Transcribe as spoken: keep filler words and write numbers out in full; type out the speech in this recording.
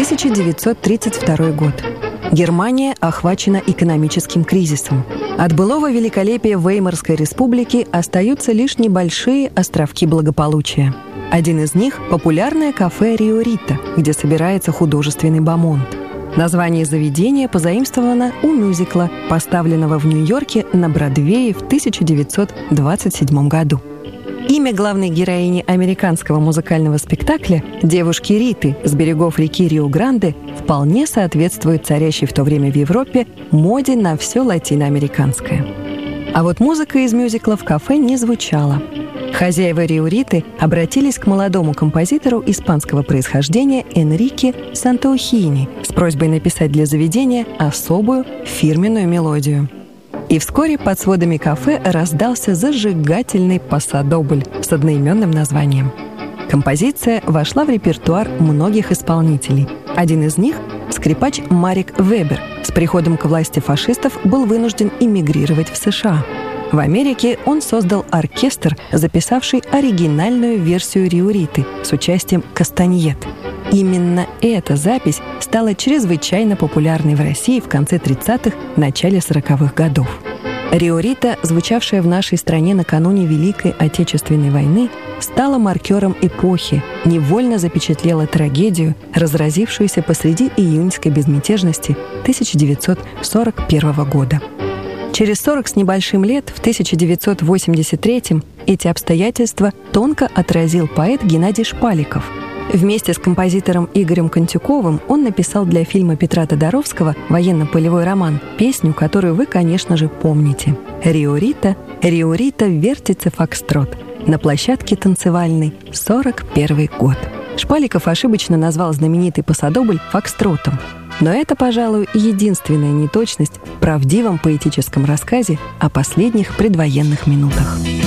тысяча девятьсот тридцать второй год. Германия охвачена экономическим кризисом. От былого великолепия Веймарской республики остаются лишь небольшие островки благополучия. Один из них – популярное кафе «Рио Рита», где собирается художественный бомонд. Название заведения позаимствовано у мюзикла, поставленного в Нью-Йорке на Бродвее в тысяча девятьсот двадцать седьмом году. Имя главной героини американского музыкального спектакля, девушки Риты с берегов реки Рио-Гранде, вполне соответствует царящей в то время в Европе моде на все латиноамериканское. А вот музыка из мюзикла в кафе не звучала. Хозяева Рио Риты обратились к молодому композитору испанского происхождения Энрике Сантоухини с просьбой написать для заведения особую фирменную мелодию. И вскоре под сводами кафе раздался зажигательный пасадобль с одноименным названием. Композиция вошла в репертуар многих исполнителей. Один из них — скрипач Марик Вебер. С приходом к власти фашистов был вынужден эмигрировать в США. В Америке он создал оркестр, записавший оригинальную версию Рио Риты с участием кастаньет. Именно эта запись стала чрезвычайно популярной в России в конце тридцатых, начале сороковых годов. Рио Рита, звучавшая в нашей стране накануне Великой Отечественной войны, стала маркером эпохи, невольно запечатлела трагедию, разразившуюся посреди июньской безмятежности тысяча девятьсот сорок первого года. Через сорок с небольшим лет, в тысяча девятьсот восемьдесят третьем, эти обстоятельства тонко отразил поэт Геннадий Шпаликов. Вместе с композитором Игорем Контюковым он написал для фильма Петра Тодоровского «Военно-полевой роман» песню, которую вы, конечно же, помните. «Рио Рита, Рио Рита, вертится фокстрот». На площадке танцевальной, сорок первый год. Шпаликов ошибочно назвал знаменитый пасадобль фокстротом. Но это, пожалуй, единственная неточность в правдивом поэтическом рассказе о последних предвоенных минутах.